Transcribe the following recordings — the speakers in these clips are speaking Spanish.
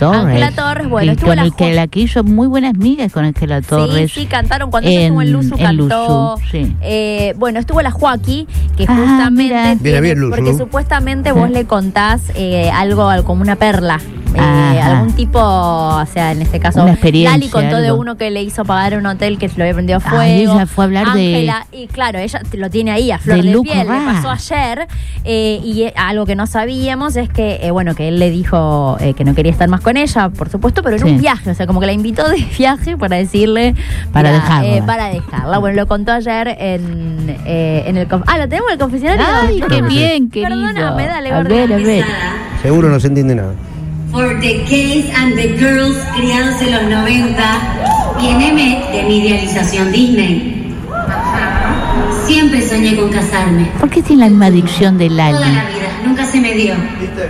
Torres. Ángela Torres, bueno, Y estuvo con el que la que hizo muy buenas migas con Ángela Torres. Sí, cantaron cuando ella estuvo en Luzu, cantó. Sí. Bueno, estuvo la Joaquí, que Ah, justamente mira. Viene bien, Luzu. porque supuestamente vos le contás algo como una perla. Algún tipo, o sea, en este caso, una experiencia, Lali contó de algo. uno que le hizo pagar un hotel que se lo había prendido fuego. Ella fue a hablar Ángela, y claro, ella lo tiene ahí a flor de Luc piel, Ra. le pasó ayer, y algo que no sabíamos es que, bueno, que él le dijo que no quería estar más con ella, por supuesto, pero en un viaje, o sea, como que la invitó de viaje para decirle... Para dejarla. Para dejarla. Bueno, lo contó ayer en el... lo tenemos en el confesionario. Ay, qué bien, querido. Perdóname, dale, a gorda. ver. Seguro no se entiende nada. For the gays and the girls criados en los 90, viene de mi idealización Disney. Siempre soñé con casarme. ¿Por qué tiene la misma dicción de Toda Lali? la vida, nunca se me dio.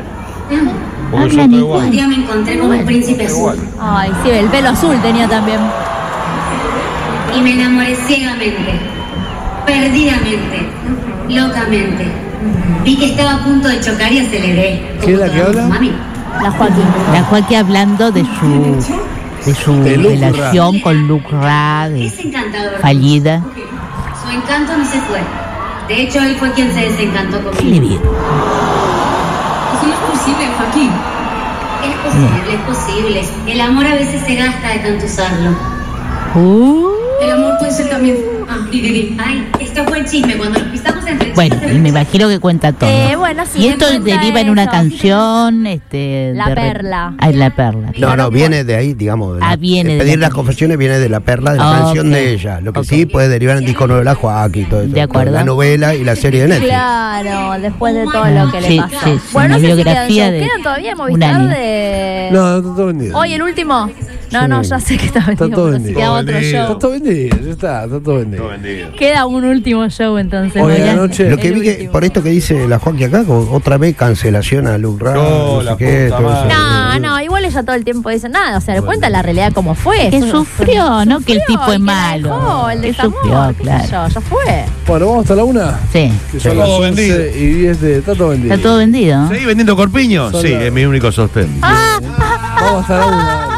Hablan igual. Un día me encontré con un príncipe azul Ay, sí, el pelo azul tenía también. y me enamoré ciegamente, perdidamente, locamente. Vi que estaba a punto de chocar y aceleré. ¿Qué es la que habla? Mami. La Joaquín. La Joaquín hablando de su De Luc relación con Luc Ra, Es encantador. fallida. Su encanto no se fue. De hecho, él fue quien se desencantó ¿Qué le conmigo. vieron? Eso no es posible, Joaquín. Es posible. El amor a veces se gasta de tanto usarlo. El amor puede ser también... Ay, esto fue el chisme. Cuando nos pisamos entre Bueno, chicas, y me imagino que cuenta todo. Bueno, sí, y me esto cuenta deriva en una eso. canción, La Perla. La Perla. No, viene de ahí, digamos. Viene de pedir la las confesiones viene de la perla, de la canción de ella. Lo que sí puede derivar en disco nuevo de la Joaquín y todo eso. De acuerdo. La novela y la serie de Netflix. Claro, después de todo lo que le Sí, pasó. sí, Bueno, una no sé si biografía de quedan todavía un Movistar año. de... No, está todo vendido. Hoy el último. No, ya sé que está vendido. Está todo pero si vendido. queda Todo otro vendido. Está show. todo vendido, ya está todo vendido. Queda un último show entonces. Hoy a Moya. la noche. Lo que El vi que, último. por esto que dice la Joaquín acá, otra vez cancelación a Luc Ra, No, no sé la qué, puta todo eso. madre. No, igual ella todo el tiempo dice nada, o sea, le cuenta la realidad como fue. Que sufrió, ¿no? Que el tipo es malo. El Que desamor, sufrió, qué sé claro. yo, ya fue. Bueno, vamos hasta la 1. Sí. Que son las Todo 11 vendido. y 10 de... Está todo vendido. Está todo vendido. ¿Seguís vendiendo corpiños? Son Sí, las- es mi único sostén. Vamos hasta la 1.